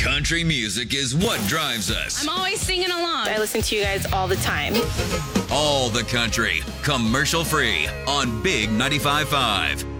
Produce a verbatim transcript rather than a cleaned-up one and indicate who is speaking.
Speaker 1: Country music is what drives us.
Speaker 2: I'm always singing along.
Speaker 3: I listen to you guys all the time.
Speaker 1: All the country, commercial free on Big ninety-five point five.